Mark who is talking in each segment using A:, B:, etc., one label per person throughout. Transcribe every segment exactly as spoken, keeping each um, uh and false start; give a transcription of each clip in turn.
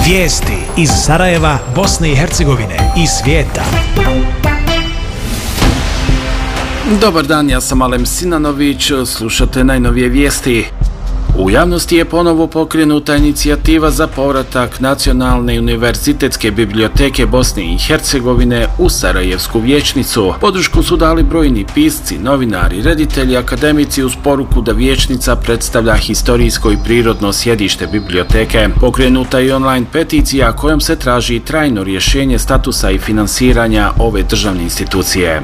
A: Vijesti iz Sarajeva, Bosne i Hercegovine i svijeta.
B: Dobar dan, ja sam Alem Sinanović, slušate najnovije vijesti. U javnosti je ponovo pokrenuta inicijativa za povratak Nacionalne univerzitetske biblioteke Bosne i Hercegovine u Sarajevsku vijećnicu. Podršku su dali brojni pisci, novinari, reditelji, akademici uz poruku da vijećnica predstavlja historijsko i prirodno sjedište biblioteke. Pokrenuta je online peticija kojom se traži trajno rješenje statusa i finansiranja ove državne institucije.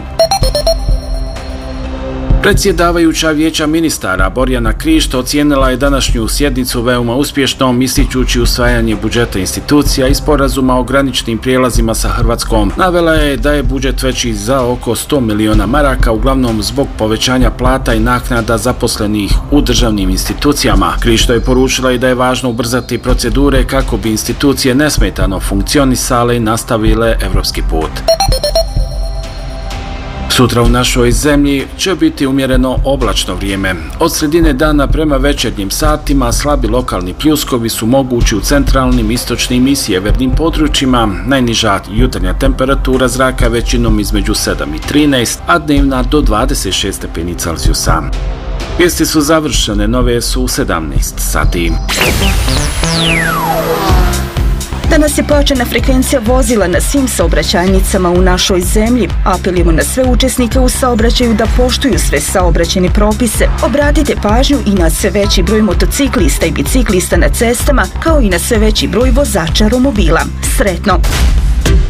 B: Predsjedavajuća Vijeća ministara Borjana Krišto ocijenila je današnju sjednicu veoma uspješnom, ističući usvajanje budžeta institucija i sporazuma o graničnim prijelazima sa Hrvatskom. Navela je da je budžet veći za oko sto miliona maraka, uglavnom zbog povećanja plata i naknada zaposlenih u državnim institucijama. Krišto je poručila i da je važno ubrzati procedure kako bi institucije nesmetano funkcionisale i nastavile evropski put. Sutra u našoj zemlji će biti umjereno oblačno vrijeme. Od sredine dana prema večernjim satima slabi lokalni pljuskovi su mogući u centralnim, istočnim i sjevernim područjima. Najniža jutarnja temperatura zraka većinom između sedam i trinaest, a dnevna do dvadeset šest stepeni Celzijusa. Vijesti su završene, nove su u sedamnaest sati.
C: Danas je pojačana frekvencija vozila na svim saobraćajnicama u našoj zemlji. Apelujemo na sve učesnike u saobraćaju da poštuju sve saobraćajne propise. Obratite pažnju i na sve veći broj motociklista i biciklista na cestama, kao i na sve veći broj vozača romobila. Sretno!